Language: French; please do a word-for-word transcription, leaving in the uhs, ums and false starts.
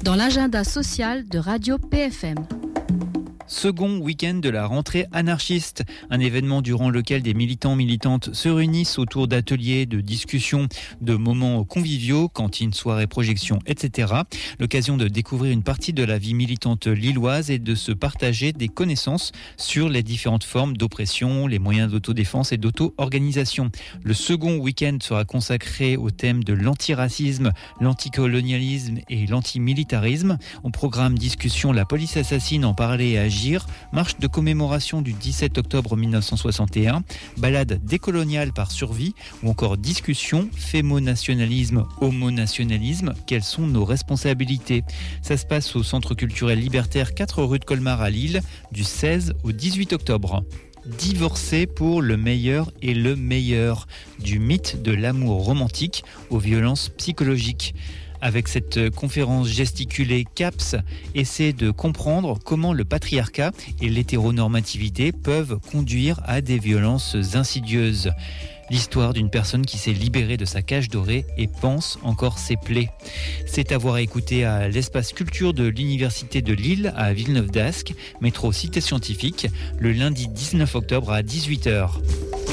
dans l'agenda social de Radio P F M. Second week-end de la rentrée anarchiste, un événement durant lequel des militants militantes se réunissent autour d'ateliers, de discussions, de moments conviviaux, cantines, soirées, projections, et cetera. L'occasion de découvrir une partie de la vie militante lilloise et de se partager des connaissances sur les différentes formes d'oppression, les moyens d'autodéfense et d'auto-organisation. Le second week-end sera consacré au thème de l'antiracisme, l'anticolonialisme et l'antimilitarisme. Au programme discussion, la police assassine, en parler et agir. Marche de commémoration du dix-sept octobre mille neuf cent soixante et un, balade décoloniale par survie ou encore discussion, fémonationalisme, homonationalisme, quelles sont nos responsabilités? Ça se passe au Centre culturel libertaire quatre rue de Colmar à Lille du seize au dix-huit octobre. Divorcer pour le meilleur et le meilleur, du mythe de l'amour romantique aux violences psychologiques. Avec cette conférence gesticulée, CAPS essaie de comprendre comment le patriarcat et l'hétéronormativité peuvent conduire à des violences insidieuses. L'histoire d'une personne qui s'est libérée de sa cage dorée et pense encore ses plaies. C'est à voir et écouter à l'espace culture de l'Université de Lille à Villeneuve-d'Ascq, métro Cité Scientifique, le lundi dix-neuf octobre à dix-huit heures.